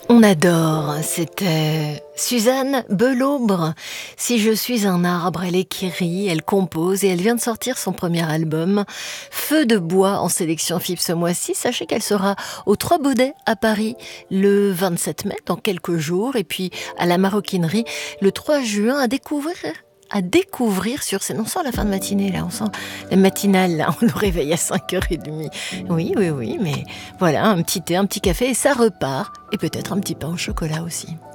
On adore, c'était Suzanne Belaubre. Si je suis un arbre, elle écrit, elle compose et elle vient de sortir son premier album, Feu de bois, en sélection FIP ce mois-ci. Sachez qu'elle sera au Trois Baudets à Paris le 27 mai, dans quelques jours, et puis à la Maroquinerie le 3 juin à découvrir sur scène. On sent la fin de matinée, là, on sent la matinale, là, on nous réveille à 5h30. Oui, mais voilà, un petit thé, un petit café, et ça repart. Et peut-être un petit pain au chocolat aussi.